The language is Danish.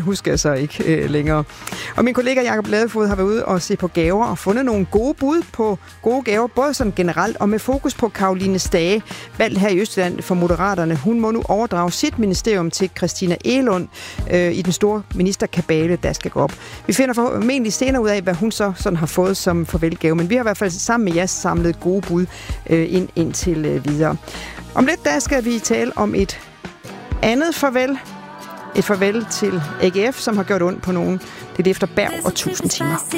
husker jeg så ikke længere. Og min kollega Jakob Ladefod har været ude og se på gaver og fundet nogle gode bud på gode gaver, både sådan generelt og med fokus på Caroline Stage, valgt her i Østjylland for Moderaterne. Hun må nu overdrage sit ministerium til Christina Egelund i den store ministerkabale, der skal gå op. Vi finder formentlig senere ud af, hvad hun så sådan har fået som farvelgave, men vi har i hvert fald sammen med jer samlet gode bud ind til videre. Om lidt, der skal vi tale om et andet farvel. Et farvel til AGF, som har gjort ondt på nogen. Det er efter Berg og 1000 timer.